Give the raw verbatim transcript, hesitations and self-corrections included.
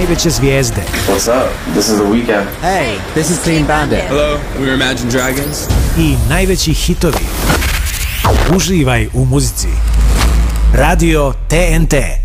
najveće zvijezde. What's up? This is The Weeknd. Hey, this is Clean Bandit. Hello, we're Imagine Dragons. I najveći hitovi. Uživaj u muzici. Radio T N T.